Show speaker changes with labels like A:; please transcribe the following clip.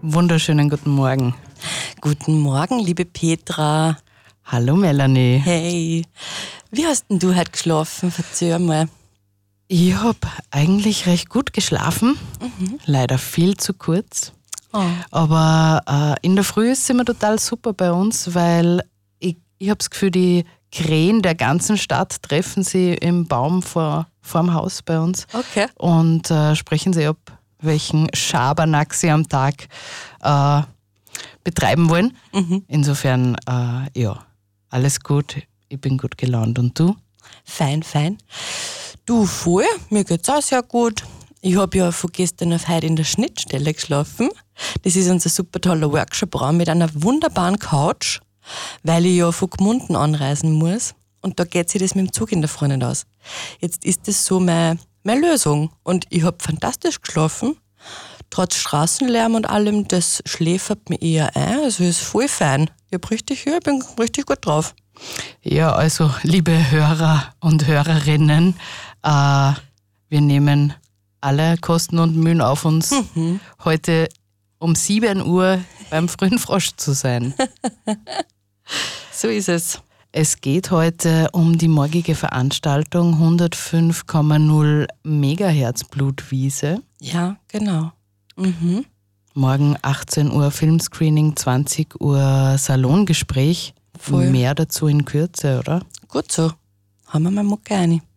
A: Wunderschönen guten Morgen.
B: Guten Morgen, liebe Petra.
A: Hallo Melanie.
B: Hey, wie hast denn du heute geschlafen? Verzeih mal.
A: Ich habe eigentlich recht gut geschlafen, leider viel zu kurz.
B: Oh.
A: Aber in der Früh ist es immer total super bei uns, weil ich habe das Gefühl, die Krähen der ganzen Stadt treffen sie im Baum vorm Haus bei uns
B: Okay.
A: und sprechen sie ab, welchen Schabernack sie am Tag betreiben wollen. Insofern, ja, alles gut, ich bin gut gelaunt. Und du?
B: Fein, fein. Du, voll, mir geht's auch sehr gut. Ich habe ja von gestern auf heute in der Schnittstelle geschlafen. Das ist unser super toller Workshop-Raum mit einer wunderbaren Couch, weil ich ja von Gmunden anreisen muss. Und da geht sich das mit dem Zug in der Früh nicht aus. Jetzt ist das so meine Lösung. Und ich habe fantastisch geschlafen. Trotz Straßenlärm und allem, das schläfert mir eher ein. Also ist voll fein. Ich bin richtig gut drauf.
A: Ja, also liebe Hörer und Hörerinnen, wir nehmen alle Kosten und Mühen auf uns, heute um 7 Uhr beim frühen Frosch zu sein.
B: So ist es.
A: Es geht heute um die morgige Veranstaltung 105,0 Megahertz Blutwiese.
B: Ja, genau.
A: Morgen 18 Uhr Filmscreening, 20 Uhr Salongespräch.
B: Voll.
A: Mehr dazu in Kürze, oder?
B: Gut so. Haben wir mal Mucke rein.